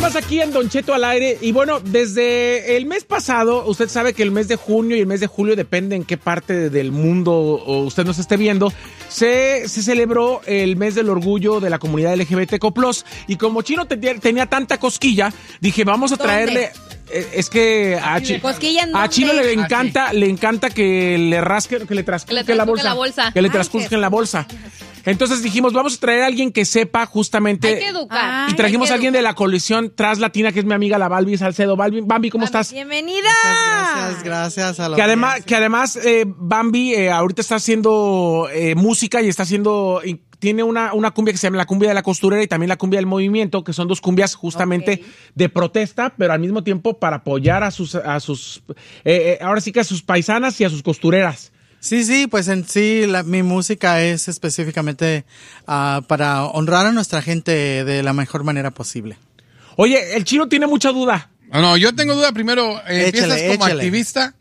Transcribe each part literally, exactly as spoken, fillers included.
más aquí en Don Cheto al aire. Y bueno, desde el mes pasado, usted sabe que el mes de junio y el mes de julio, depende en qué parte del mundo usted nos esté viendo, se, se celebró el mes del orgullo de la comunidad L G B T Q plus. Y como Chino te, tenía tanta cosquilla, dije, vamos a traerle... Eh, es que a, Chi, a Chino le encanta, ah, sí. le encanta que le rasque, que le transcurque la bolsa, la bolsa. Que le transcurque en la bolsa. Entonces dijimos, vamos a traer a alguien que sepa justamente. Hay que educar. Y trajimos a alguien de la coalición Translatina, que es mi amiga la Balbi Salcedo. Balbi, Bambi, ¿cómo Bambi, estás? Bienvenida. Muchas gracias, gracias a la que además, que además eh, Bambi eh, ahorita está haciendo eh, música y está haciendo... Y tiene una, una cumbia que se llama la cumbia de la costurera y también la cumbia del movimiento, que son dos cumbias justamente okay. de protesta, pero al mismo tiempo para apoyar a sus, a sus eh, eh, ahora sí que a sus paisanas y a sus costureras. Sí, sí, pues en sí la, mi música es específicamente uh, para honrar a nuestra gente de la mejor manera posible. Oye, el Chino tiene mucha duda. No, no, yo tengo duda. Primero, eh, empiezas como échale. activista.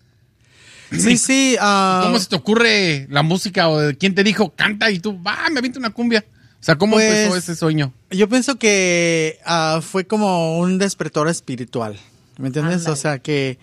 Sí, sí. Uh, ¿Cómo se te ocurre la música o de quién te dijo canta y tú, va, me aviento una cumbia? O sea, ¿cómo pues, empezó ese sueño? Yo pienso que uh, fue como un despertar espiritual, ¿me entiendes? Andale. O sea que,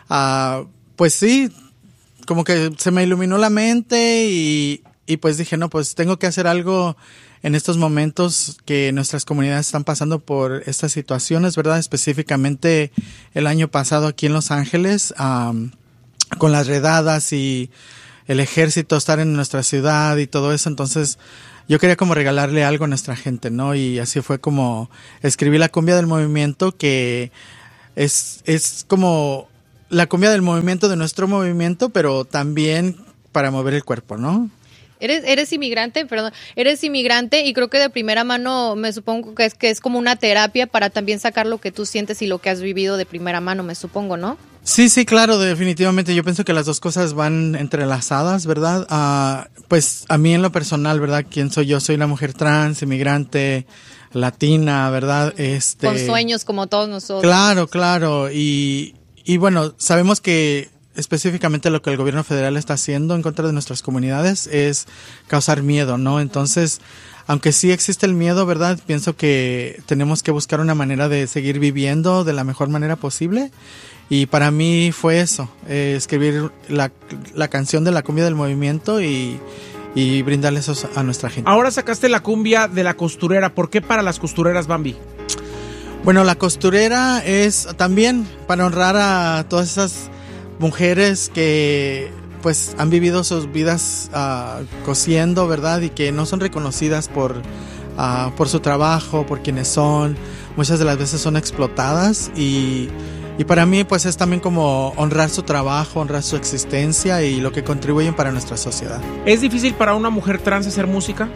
uh, pues sí, como que se me iluminó la mente y, y pues dije, no, pues tengo que hacer algo en estos momentos que nuestras comunidades están pasando por estas situaciones, ¿verdad? Específicamente el año pasado aquí en Los Ángeles, um, con las redadas y el ejército estar en nuestra ciudad y todo eso, entonces yo quería como regalarle algo a nuestra gente, ¿no? Y así fue como escribí la cumbia del movimiento, que es, es como la cumbia del movimiento de nuestro movimiento, pero también para mover el cuerpo, ¿no? Eres, eres inmigrante, perdón, eres inmigrante y creo que de primera mano me supongo que es, que es como una terapia para también sacar lo que tú sientes y lo que has vivido de primera mano, me supongo, ¿no? Sí, sí, claro, definitivamente. Yo pienso que las dos cosas van entrelazadas, ¿verdad? Uh, pues a mí en lo personal, ¿verdad? ¿Quién soy yo? Soy una mujer trans, inmigrante, latina, ¿verdad? Este, con sueños como todos nosotros. Claro, claro. Y, y bueno, sabemos que específicamente lo que el gobierno federal está haciendo en contra de nuestras comunidades es causar miedo, ¿no? Entonces, aunque sí existe el miedo, ¿verdad? Pienso que tenemos que buscar una manera de seguir viviendo de la mejor manera posible. Y para mí fue eso, eh, escribir la, la canción de la cumbia del movimiento y, y brindarle eso a nuestra gente. Ahora sacaste la cumbia de la costurera. ¿Por qué para las costureras, Bambi? Bueno, la costurera es también para honrar a todas esas mujeres que pues han vivido sus vidas uh, cosiendo, ¿verdad? Y que no son reconocidas por, uh, por su trabajo, por quienes son. Muchas de las veces son explotadas y... Y para mí, pues, es también como honrar su trabajo, honrar su existencia y lo que contribuyen para nuestra sociedad. ¿Es difícil para una mujer trans hacer música?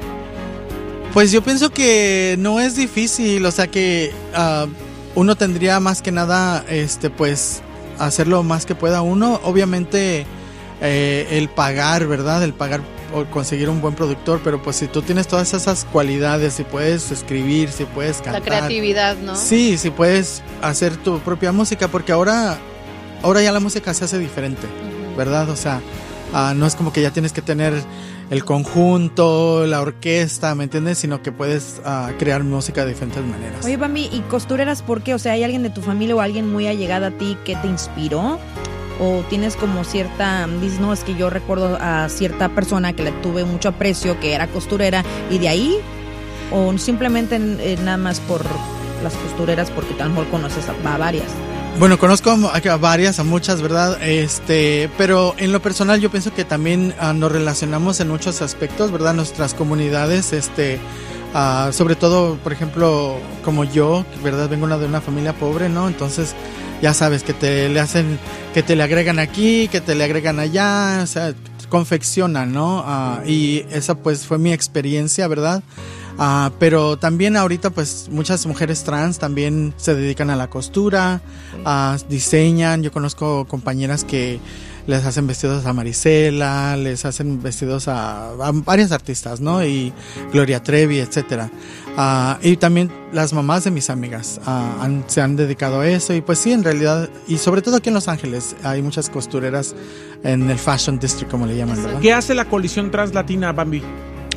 Pues yo pienso que no es difícil, o sea que uh, uno tendría más que nada, este, pues, hacer lo más que pueda uno. Obviamente, eh, el pagar, ¿verdad? El pagar o conseguir un buen productor, pero pues si tú tienes todas esas cualidades, si puedes escribir, si puedes cantar. La creatividad, ¿no? Sí, si puedes hacer tu propia música, porque ahora, ahora ya la música se hace diferente, uh-huh. ¿verdad? O sea, uh, no es como que ya tienes que tener el conjunto, la orquesta, ¿me entiendes? Sino que puedes uh, crear música de diferentes maneras. Oye, Bambi, ¿y costureras por qué? O sea, ¿hay alguien de tu familia o alguien muy allegado a ti que te inspiró? ¿O tienes como cierta, dices, no, es que yo recuerdo a cierta persona que le tuve mucho aprecio, que era costurera, y de ahí? ¿O simplemente eh, nada más por las costureras porque a lo mejor conoces a, a varias? Bueno, conozco a, a varias, a muchas, ¿verdad? Este, pero en lo personal yo pienso que también uh, nos relacionamos en muchos aspectos, ¿verdad? Nuestras comunidades, este... Uh, sobre todo, por ejemplo, como yo, ¿verdad? Vengo de una familia pobre, ¿no? Entonces, ya sabes, que te le hacen, que te le agregan aquí, que te le agregan allá, o sea, confeccionan, ¿no? Uh, y esa pues fue mi experiencia, ¿verdad? Uh, pero también ahorita pues muchas mujeres trans también se dedican a la costura, uh, diseñan. Yo conozco compañeras que les hacen vestidos a Marisela, les hacen vestidos a, a varios artistas, ¿no? Y Gloria Trevi, etcétera. Uh, y también las mamás de mis amigas uh, han, se han dedicado a eso. Y pues sí, en realidad, y sobre todo aquí en Los Ángeles, hay muchas costureras en el Fashion District, como le llaman, ¿verdad? ¿Qué hace la coalición Translatina, Bambi?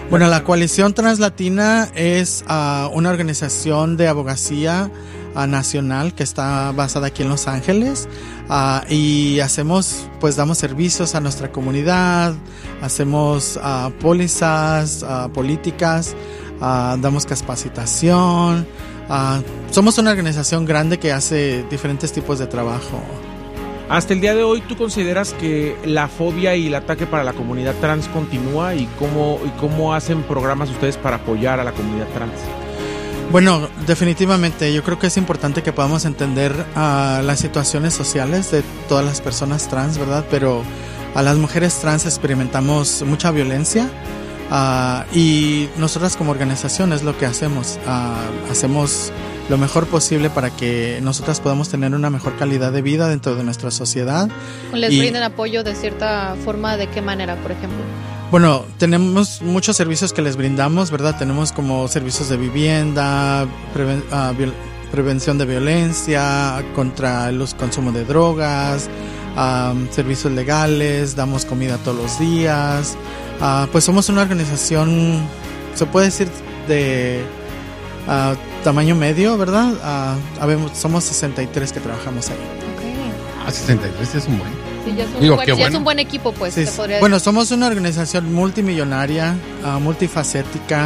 Bueno, la Coalición Translatina es uh, una organización de abogacía uh, nacional que está basada aquí en Los Ángeles uh, y hacemos, pues damos servicios a nuestra comunidad, hacemos uh, pólizas uh, políticas, uh, damos capacitación, uh, somos una organización grande que hace diferentes tipos de trabajo. Hasta el día de hoy, ¿tú consideras que la fobia y el ataque para la comunidad trans continúa? ¿Y cómo, y cómo hacen programas ustedes para apoyar a la comunidad trans? Bueno, definitivamente, yo creo que es importante que podamos entender uh, las situaciones sociales de todas las personas trans, ¿verdad? Pero a las mujeres trans experimentamos mucha violencia uh, y nosotras como organización es lo que hacemos. Uh, hacemos lo mejor posible para que nosotras podamos tener una mejor calidad de vida dentro de nuestra sociedad. ¿Les y, brindan apoyo de cierta forma? ¿De qué manera, por ejemplo? Bueno, tenemos muchos servicios que les brindamos, ¿verdad? Tenemos como servicios de vivienda, preven, uh, viol, prevención de violencia, contra el consumo de drogas, um, servicios legales, damos comida todos los días. Uh, pues somos una organización, se puede decir, de uh, tamaño medio, ¿verdad? Uh, habemos, somos sesenta y tres que trabajamos ahí. Okay. Ah, sesenta y tres es un buen. Sí, ya es un, Digo, buen, qué ya bueno. es un buen equipo, pues. Sí, se podría bueno, decir. somos una organización multimillonaria, uh, multifacética,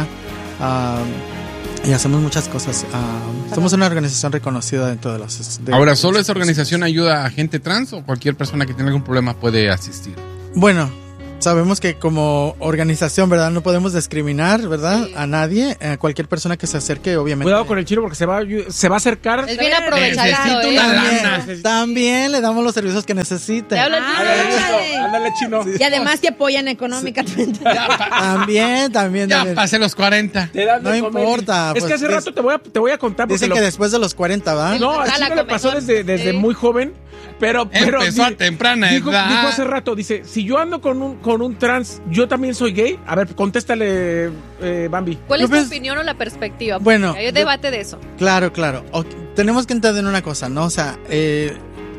uh, y hacemos muchas cosas. Uh, somos una organización reconocida dentro de los... De Ahora, los ¿solo esa países. organización ayuda a gente trans o cualquier persona que tenga algún problema puede asistir? Bueno, sabemos que como organización, ¿verdad? No podemos discriminar, ¿verdad? Sí. A nadie, a cualquier persona que se acerque, obviamente. Cuidado con el chino porque se va, se va a acercar. Es bien aprovechado, Necesito ¿eh? una También, lana. también le damos los servicios que necesiten. Te hablan Ay. chino. Ándale, chino. Y además te apoyan económicamente. También, también. Ya también. pasé los cuarenta. Te dan de No comer. importa, Es pues, que hace dice- rato te voy a, te voy a contar porque Dicen lo- que después de los cuarenta, ¿va? no, al Jala chino le con pasó mejor. desde, desde Sí. muy joven, pero, pero Empezó a di- temprana dijo, edad. dijo hace rato, dice, si yo ando con un con un trans, yo también soy gay. A ver, contéstale, eh, Bambi. ¿Cuál Yo es tu pens- opinión o la perspectiva? Bueno, Hay yo- debate de eso. Claro, claro. Ok, tenemos que entender una cosa, ¿no? O sea, eh,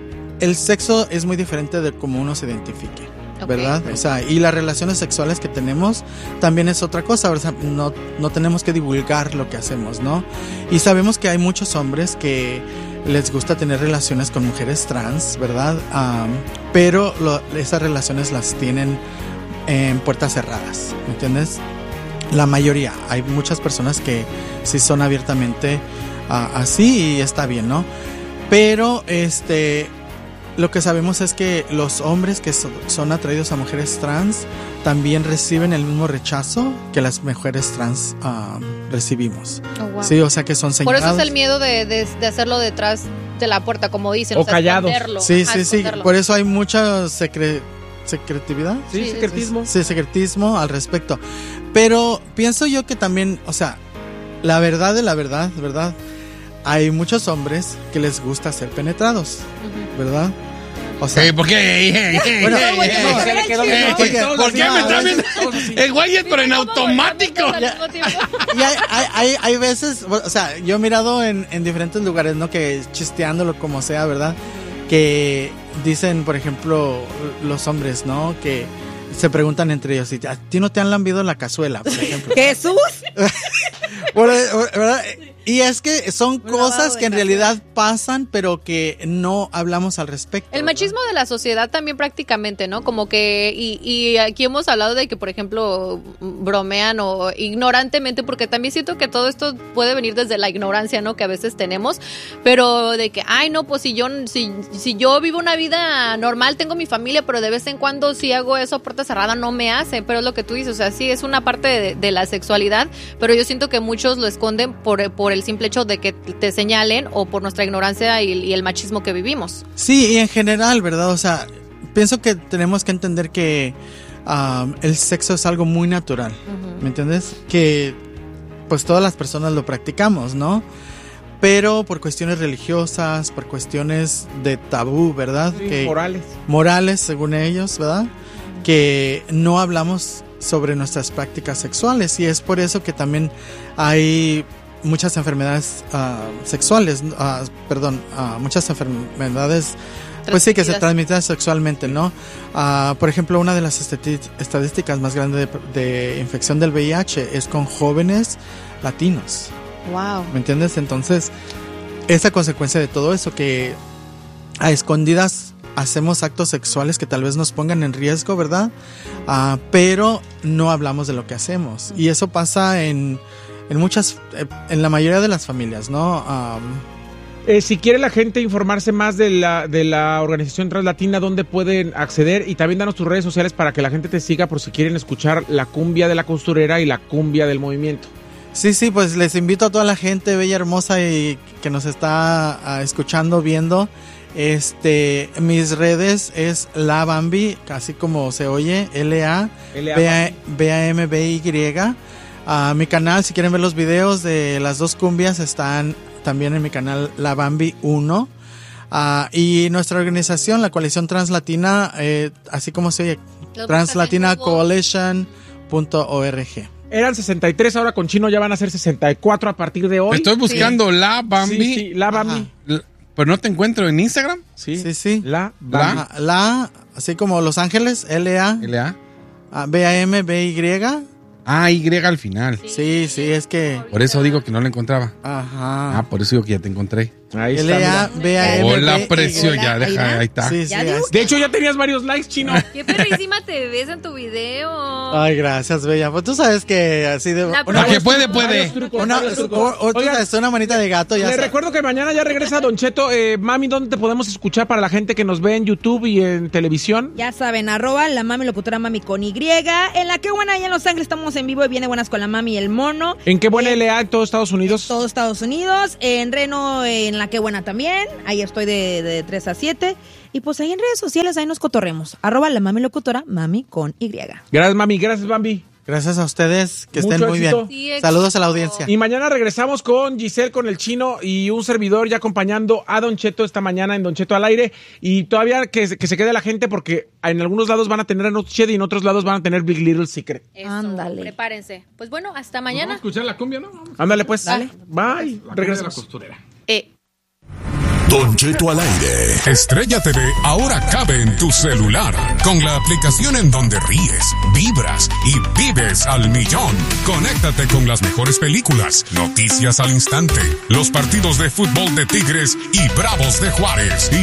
el sexo es muy diferente de cómo uno se identifique, Ok. ¿verdad? O sea, y las relaciones sexuales que tenemos también es otra cosa. O sea, no, no tenemos que divulgar lo que hacemos, ¿no? Y sabemos que hay muchos hombres que les gusta tener relaciones con mujeres trans, ¿verdad? Um, pero lo- esas relaciones las tienen en puertas cerradas, ¿me entiendes? La mayoría, hay muchas personas que sí son abiertamente uh, así y está bien, ¿no? Pero este, lo que sabemos es que los hombres que so- son atraídos a mujeres trans también reciben el mismo rechazo que las mujeres trans uh, recibimos. Oh, wow. Sí, o sea que son Por señalados. eso es el miedo de, de, de hacerlo detrás de la puerta, como dicen. O sea, callados. esconderlo. Sí, Ajá, sí, sí. esconderlo. Por eso hay mucha secre- secretividad. Sí, Sí, secretismo. Sí, secretismo al respecto. Pero pienso yo que también, o sea, la verdad de la verdad, ¿verdad? Hay muchos hombres que les gusta ser penetrados, Ujú. ¿verdad? O sea, Sí, ¿por qué? Bueno, Eh, no, eh, no, se le quedó eh, bien. eh, Porque- ¿Por qué no, me está no, viendo? El güey es pero en ¿Cómo automático. volvemos al mismo tiempo? y hay, hay, hay, hay veces, o sea, yo he mirado en, en diferentes lugares, ¿no? Que chisteándolo como sea, ¿verdad? Que dicen, por ejemplo, los hombres, ¿no? Que se preguntan entre ellos, ¿a ti no te han lambido la cazuela, por ejemplo? Jesús. Bueno, ¿verdad? Y es que son Un lavado cosas de que en cazuela. realidad pasan, pero que no hablamos al respecto. El ¿verdad? machismo de la sociedad también prácticamente, ¿no? Como que, y, y aquí hemos hablado de que, por ejemplo, bromean o ignorantemente, porque también siento que todo esto puede venir desde la ignorancia, ¿no? Que a veces tenemos, pero de que, ay, no, pues si yo, si, si yo vivo una vida normal, tengo mi familia, pero de vez en cuando si hago eso a puerta cerrada no me hace, pero es lo que tú dices, o sea, sí es una parte de, de la sexualidad, pero yo siento que muchos lo esconden por, por el simple hecho de que te señalen o por nuestra ignorancia y, y el machismo que vivimos. Sí, y en general, ¿verdad? O sea, pienso que tenemos que entender que um, el sexo es algo muy natural, Ujú. ¿me entiendes? Que pues todas las personas lo practicamos, ¿no? Pero por cuestiones religiosas, por cuestiones de tabú, ¿verdad? Sí, que, morales. morales, según ellos, ¿verdad? Que no hablamos sobre nuestras prácticas sexuales y es por eso que también hay muchas enfermedades uh, sexuales, uh, perdón, uh, muchas enfermedades, pues sí, que se transmiten sexualmente, ¿no? Uh, por ejemplo, una de las estati- estadísticas más grandes de, de infección del V I H es con jóvenes latinos. Wow. ¿Me entiendes? Entonces, esa consecuencia de todo eso, que a escondidas hacemos actos sexuales que tal vez nos pongan en riesgo, ¿verdad? Uh, pero no hablamos de lo que hacemos. Y eso pasa en, en muchas, en la mayoría de las familias, ¿no? Um, Eh, si quiere la gente informarse más de la, de la organización Translatina, ¿dónde pueden acceder? Y también danos tus redes sociales para que la gente te siga por si quieren escuchar la cumbia de la costurera y la cumbia del movimiento. Sí, sí, pues les invito a toda la gente bella, hermosa y que nos está uh, escuchando, viendo. Este, mis redes es La Bambi, así como se oye, L A B A M B Y. Uh, mi canal, si quieren ver los videos de las dos cumbias, están también en mi canal La Bambi uno. Uh, y nuestra organización, la Coalición Translatina, eh, así como se oye, translatina coalition punto org. Eran sesenta y tres, ahora con Chino ya van a ser sesenta y cuatro a partir de hoy. Estoy buscando Sí. La Bambi. Sí, sí, La Bambi. L- Pero no te encuentro en Instagram. Sí, Sí, sí. La Bambi. Ajá, La, así como Los Ángeles, L A L A. B A M B Y. Ah, Y al final. Sí, sí, es que... Por eso digo que no la encontraba. Ajá. Ah, por eso digo que ya te encontré. Ahí está, L A mira. B A M B Y. Hola, precio, ya, Ahí deja, va. ahí está. Sí, sí, Ya digo así. De hecho, ya tenías varios likes, Chino. Qué perrísima te ves en tu video. Ay, gracias, bella. Pues tú sabes que así de... La una, La que puede, puede. Varios trucos, una, varios trucos. o- o- tú Oigan, sabes, una manita de gato ya le sabes. recuerdo que mañana ya regresa Don Cheto. Eh, mami, ¿dónde te podemos escuchar para la gente que nos ve en YouTube y en televisión? Ya saben, arroba la mami locutora mami con Y. En la que buena, allá en Los Ángeles estamos en vivo y viene buenas con la mami y el mono. ¿En qué buena Eh, L A en todos Estados Unidos? Todos Estados Unidos, en Reno, en la que buena también. Ahí estoy de, de tres a siete. Y pues ahí en redes sociales, ahí nos cotorremos. Arroba la mami locutora, mami con Y. Gracias, mami. Gracias, Bambi. Gracias a ustedes, que Mucho estén muy éxito. bien. Sí, éxito. Saludos a la audiencia. Y mañana regresamos con Giselle, con el Chino y un servidor ya acompañando a Don Cheto esta mañana en Don Cheto al aire. Y todavía que, se- que se quede la gente porque en algunos lados van a tener Anoche y en otros lados van a tener Big Little Secret. Eso, Ándale. prepárense. Pues bueno, hasta ¿Vamos a mañana. escuchar la cumbia, no? Ándale pues. Dale. Bye. La Regresamos. costurera. Eh. Don Cheto al aire. Estrella T V ahora cabe en tu celular con la aplicación en donde ríes, vibras y vives al millón. Conéctate con las mejores películas, noticias al instante, los partidos de fútbol de Tigres y Bravos de Juárez.